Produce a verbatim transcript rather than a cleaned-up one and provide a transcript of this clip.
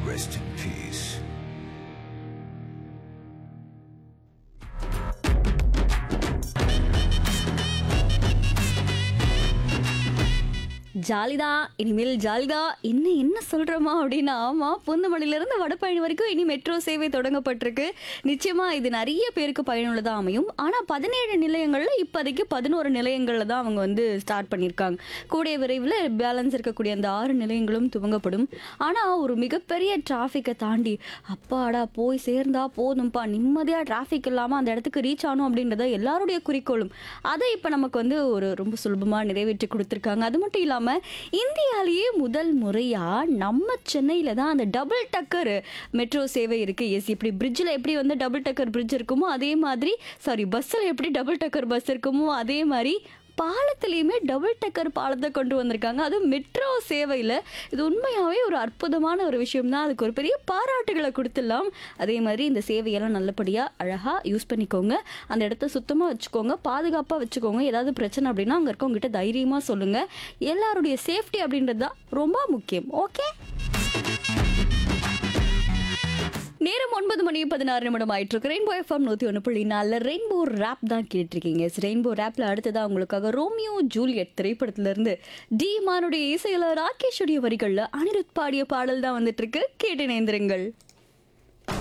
Rest in peace. ஜாலிதா இனிமேல் ஜாலிதா இன்னும் என்ன சொல்கிறோமா அப்படின்னா ஆமாம் பூந்தமல்லியிலேருந்து வடபழனி வரைக்கும் இனி மெட்ரோ சேவை தொடங்கப்பட்டிருக்கு. நிச்சயமாக இது நிறைய பேருக்கு பயனுள்ளதாக அமையும். ஆனால் பதினேழு நிலையங்களில் இப்போதைக்கு பதினோரு நிலையங்களில் தான் அவங்க வந்து ஸ்டார்ட் பண்ணியிருக்காங்க. கூடிய விரைவில் பேலன்ஸ் இருக்கக்கூடிய அந்த ஆறு நிலையங்களும் துவங்கப்படும். ஆனால் ஒரு மிகப்பெரிய டிராஃபிக்கை தாண்டி அப்பாடா போய் சேர்ந்தா போதும்ப்பா நிம்மதியாக டிராஃபிக் இல்லாமல் அந்த இடத்துக்கு ரீச் ஆகணும் அப்படின்றத எல்லாருடைய குறிக்கோளும். அதை இப்போ நமக்கு வந்து ஒரு ரொம்ப சுலபமாக நிறைவேற்றி கொடுத்துருக்காங்க. அது மட்டும் இல்லாமல் இந்தியாவிலேயே முதல் முறையா நம்ம சென்னையில தான் அந்த டபுள் டக்கர் மெட்ரோ சேவை இருக்கு. எஸ், இப்படி பிரிட்ஜில் எப்படி வந்து டபுள் டக்கர் பிரிட்ஜ் இருக்குமோ அதே மாதிரி, சாரி பஸ்ஸில் எப்படி டபுள் டக்கர் பஸ் இருக்குமோ அதே மாதிரி பாலத்திலையுமே டபுள் டக்கர் பாலத்தை கொண்டு வந்திருக்காங்க. அதுவும் மெட்ரோ சேவையில். இது உண்மையாகவே ஒரு அற்புதமான ஒரு விஷயம் தான். அதுக்கு ஒரு பெரிய பாராட்டுகளை கொடுத்துடலாம். அதே மாதிரி இந்த சேவையெல்லாம் நல்லபடியாக அழகாக யூஸ் பண்ணிக்கோங்க. அந்த இடத்த சுத்தமாக வச்சுக்கோங்க, பாதுகாப்பாக வச்சுக்கோங்க. ஏதாவது பிரச்சனை அப்படின்னா அங்கே இருக்கவங்ககிட்ட தைரியமாக சொல்லுங்கள். எல்லாருடைய சேஃப்டி அப்படின்றது தான் ரொம்ப முக்கியம். ஓகே, நேரம் ஒன்பது மணி பதினாறு நிமிடம் ஆயிட்டு இருக்கு. ரெயின்போ எஃப்எம் நூற்றி ஒன்று புள்ளி நாலில் ரெயின்போ ரேப் தான் கேட்டிருக்கீங்க. ரெயின்போ ரேப்பில் அடுத்ததாக உங்களுக்காக ரோமியோ ஜூலியட் திரைப்படத்திலிருந்து டி மானுடைய இசையில் ராகேஷுடைய வரிகளில் அனிருத் பாடிய பாடல் தான் வந்துட்டு இருக்கு. கேட்டு நேந்திரங்கள்.